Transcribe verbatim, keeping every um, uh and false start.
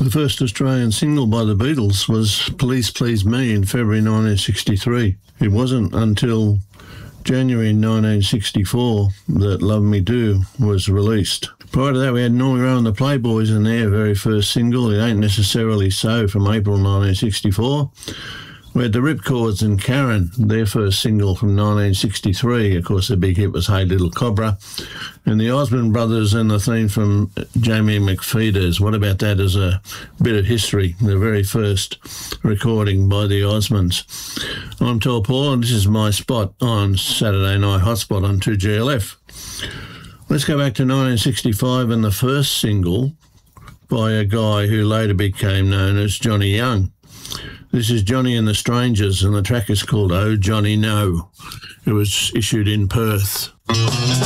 The first Australian single by the Beatles was Police Please Me in February nineteen sixty-three. It wasn't until January nineteen sixty-four that Love Me Do was released. Prior to that, we had Normie Rowe and the Playboys in their very first single, It Ain't Necessarily So, from April nineteen sixty-four. We had the Ripcords and Karen, their first single from nineteen sixty-three. Of course, the big hit was Hey Little Cobra. And the Osmond Brothers and the theme from Jamie McFeeters. What about that as a bit of history? The very first recording by the Osmonds. I'm Tall Paul, and this is my spot on Saturday Night Hotspot on two G L F. Let's go back to nineteen sixty-five and the first single by a guy who later became known as Johnny Young. This is Johnny and the Strangers, and the track is called Oh Johnny No. It was issued in Perth.